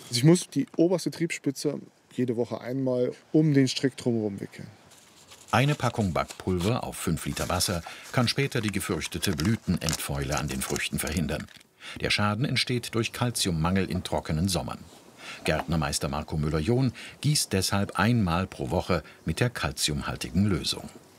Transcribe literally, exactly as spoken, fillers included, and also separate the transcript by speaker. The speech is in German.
Speaker 1: Also ich muss die oberste Triebspitze jede Woche einmal um den Strick drumherum wickeln.
Speaker 2: Eine Packung Backpulver auf fünf Liter Wasser kann später die gefürchtete Blütenentfäule an den Früchten verhindern. Der Schaden entsteht durch Calciummangel in trockenen Sommern. Gärtnermeister Marco Müller-John gießt deshalb einmal pro Woche mit der calciumhaltigen Lösung.